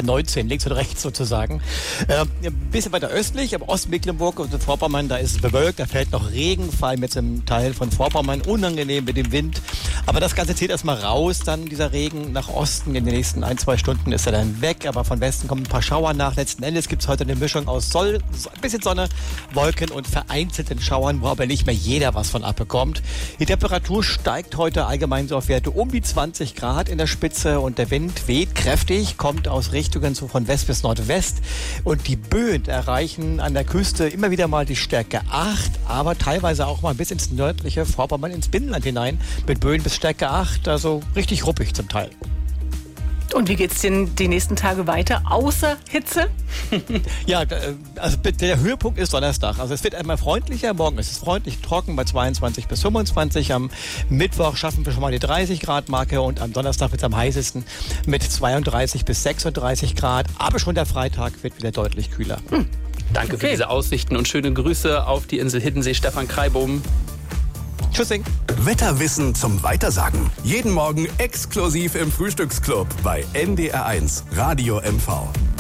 A19, links und rechts sozusagen. Ein bisschen weiter östlich, aber Ostmecklenburg und Vorpommern, da ist es bewölkt, da fällt noch Regen, vor allem jetzt im Teil von Vorpommern, unangenehm mit dem Wind. Aber das Ganze zieht erstmal raus, dann dieser Regen nach Osten. In den nächsten 1-2 Stunden ist er dann weg, aber von Westen kommen ein paar Schauer nach. Letzten Endes gibt es heute eine Mischung aus ein bisschen Sonne, Wolken und vereinzelten Schauern, wo aber nicht mehr jeder was von abbekommt. Die Temperatur steigt heute allgemein so auf Werte um die 20 Grad in der Spitze und der Wind weht kräftig, kommt aus Richtungen so von West bis Nordwest und die Böen erreichen an der Küste immer wieder mal die Stärke 8, aber teilweise auch mal bis ins nördliche Vorpommern, ins Binnenland hinein mit Böen bis Stärke 8, also richtig ruppig zum Teil. Und wie geht's denn die nächsten Tage weiter, außer Hitze? Ja, also der Höhepunkt ist Donnerstag. Also es wird einmal freundlicher. Morgen ist es freundlich trocken bei 22 bis 25. Am Mittwoch schaffen wir schon mal die 30-Grad-Marke und am Donnerstag wird es am heißesten mit 32 bis 36 Grad. Aber schon der Freitag wird wieder deutlich kühler. Danke für diese Aussichten und schöne Grüße auf die Insel Hiddensee, Stefan Kreibohm. Tschüssing. Wetterwissen zum Weitersagen. Jeden Morgen exklusiv im Frühstücksclub bei NDR1 Radio MV.